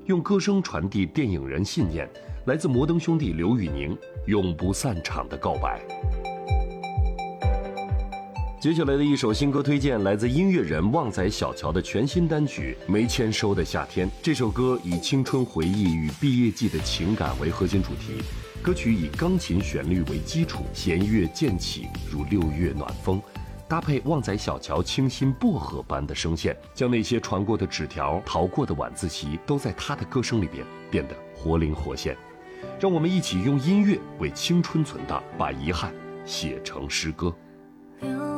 用歌声传递电影人信念，来自摩登兄弟刘宇宁永不散场的告白。接下来的一首新歌推荐来自音乐人旺仔小乔的全新单曲《没签收的夏天》。这首歌以青春回忆与毕业季的情感为核心主题，歌曲以钢琴旋律为基础，弦乐渐起如6月暖风，搭配旺仔小乔清新薄荷般的声线，将那些传过的纸条、逃过的晚自习，都在他的歌声里边变得活灵活现。让我们一起用音乐为青春存档，把遗憾写成诗歌。